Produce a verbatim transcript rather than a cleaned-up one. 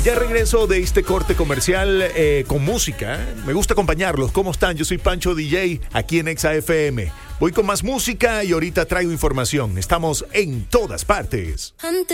Ya regreso de este corte comercial eh, con música. Me gusta acompañarlos. ¿Cómo están? Yo soy Pancho D J aquí en Exa F M. Voy con más música y ahorita traigo información. Estamos en todas partes. Antes